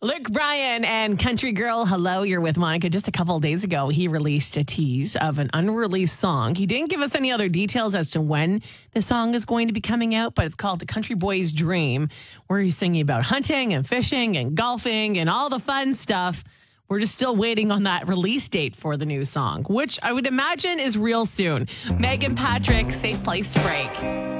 Luke Bryan and Country Girl, hello, you're with Monica. Just a couple of days ago, he released a tease of an unreleased song. He didn't give us any other details as to when the song is going to be coming out, but it's called The Country Boy's Dream, where he's singing about hunting and fishing and golfing and all the fun stuff. We're just still waiting on that release date for the new song, which I would imagine is real soon. Megan Patrick, Safe Place to Break.